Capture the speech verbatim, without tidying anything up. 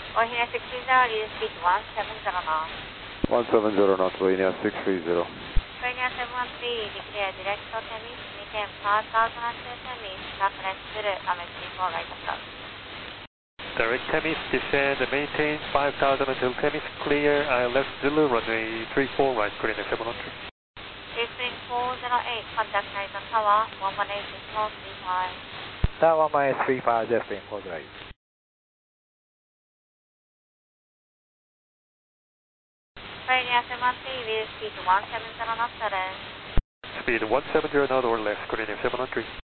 Ohinia six three zero, lead speed one seven zero knots. one seven zero knots, Ohinia six three zero. Ohinia seven one three, declare direct to Temis, maintain five thousand at Temis, southwest Zulu, American four right approach. Direct Temis, descend and maintain five thousand until Temis, clear, I left Zulu, runway three four right, Korean seven one three. Spring four zero eight, contact Titan Tower, one one eight six four three five. Tower one one eight three five, Spring four zero eight. Ohinia seven one three, lead speed one seven zero knots, Speed one seven zero knot or less, Korean seven one three.